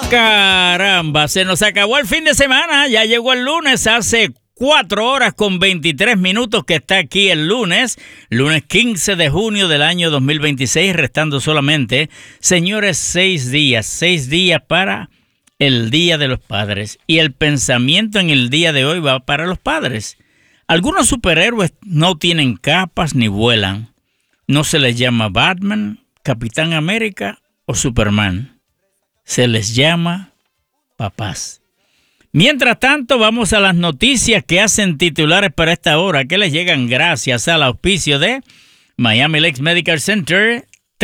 Caramba, se nos acabó el fin de semana, ya llegó el lunes, hace 4 horas con 23 minutos que está aquí el lunes 15 de junio del año 2026, restando solamente, señores, 6 días para el Día de los Padres. Y el pensamiento en el día de hoy va para los padres. Algunos superhéroes no tienen capas ni vuelan. No se les llama Batman, Capitán América o Superman. Se les llama papás. Mientras tanto, vamos a las noticias que hacen titulares para esta hora, que les llegan gracias al auspicio de Miami Lakes Medical Center,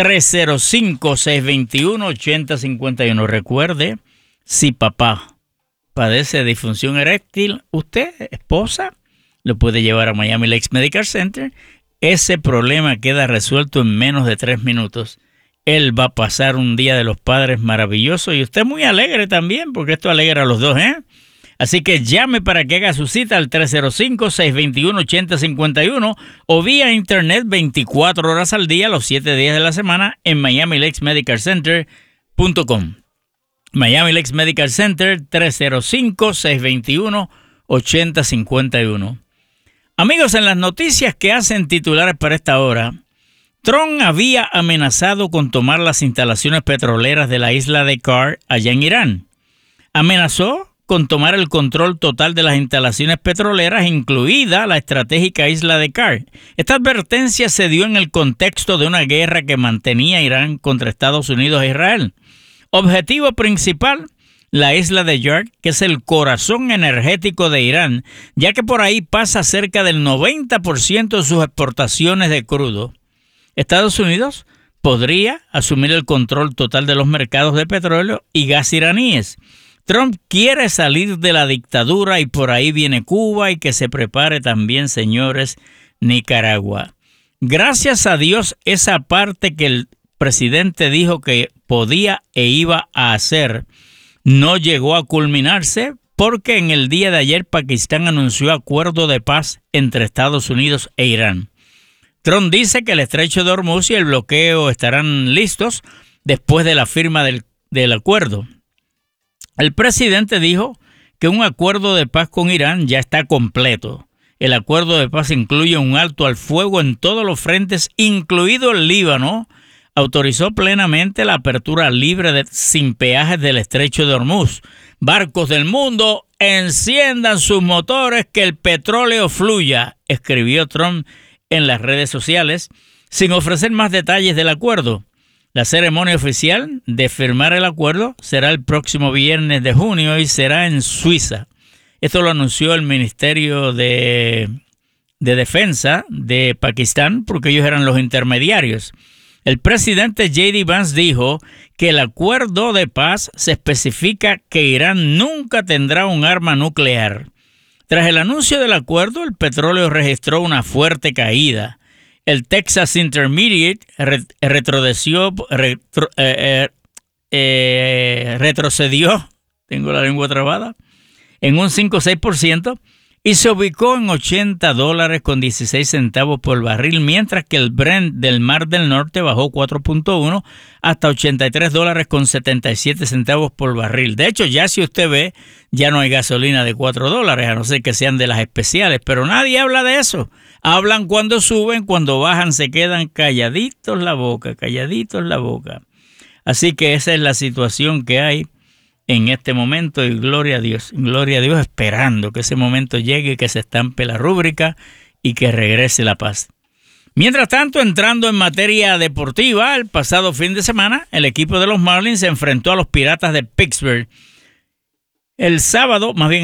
305-621-8051. Recuerde, si papá padece de disfunción eréctil, usted, esposa, lo puede llevar a Miami Lakes Medical Center. Ese problema queda resuelto en menos de 3 minutos. Él va a pasar un Día de los Padres maravilloso y usted muy alegre también, porque esto alegra a los dos, ¿eh? Así que llame para que haga su cita al 305-621-8051 o vía internet 24 horas al día, los 7 días de la semana en MiamiLakesMedicalCenter.com. Miami Lakes Medical Center, 305-621-8051. Amigos, en las noticias que hacen titulares para esta hora, Trump había amenazado con tomar las instalaciones petroleras de la isla de Kar, allá en Irán. Amenazó con tomar el control total de las instalaciones petroleras, incluida la estratégica isla de Kar. Esta advertencia se dio en el contexto de una guerra que mantenía Irán contra Estados Unidos e Israel. Objetivo principal, la isla de Kar, que es el corazón energético de Irán, ya que por ahí pasa cerca del 90% de sus exportaciones de crudo. Estados Unidos podría asumir el control total de los mercados de petróleo y gas iraníes. Trump quiere salir de la dictadura y por ahí viene Cuba y que se prepare también, señores, Nicaragua. Gracias a Dios, esa parte que el presidente dijo que podía e iba a hacer no llegó a culminarse porque en el día de ayer Pakistán anunció acuerdo de paz entre Estados Unidos e Irán. Trump dice que el estrecho de Hormuz y el bloqueo estarán listos después de la firma del acuerdo. El presidente dijo que un acuerdo de paz con Irán ya está completo. El acuerdo de paz incluye un alto al fuego en todos los frentes, incluido el Líbano. Autorizó plenamente la apertura libre sin peajes del estrecho de Hormuz. Barcos del mundo, enciendan sus motores, que el petróleo fluya, escribió Trump en las redes sociales, sin ofrecer más detalles del acuerdo. La ceremonia oficial de firmar el acuerdo será el próximo viernes de junio y será en Suiza. Esto lo anunció el Ministerio de Defensa de Pakistán, porque ellos eran los intermediarios. El presidente J.D. Vance dijo que el acuerdo de paz se especifica que Irán nunca tendrá un arma nuclear. Tras el anuncio del acuerdo, el petróleo registró una fuerte caída. El Texas Intermediate retrocedió, tengo la lengua trabada, en un 5 o 6% y se ubicó en $80.16 por barril, mientras que el Brent del Mar del Norte bajó 4.1 hasta $83.77 por barril. De hecho, ya si usted ve, ya no hay gasolina de $4, a no ser que sean de las especiales, pero nadie habla de eso. Hablan cuando suben, cuando bajan se quedan calladitos la boca, calladitos la boca. Así que esa es la situación que hay en este momento y gloria a Dios, esperando que ese momento llegue y que se estampe la rúbrica y que regrese la paz. Mientras tanto, entrando en materia deportiva, el pasado fin de semana, el equipo de los Marlins se enfrentó a los Piratas de Pittsburgh. El sábado, más bien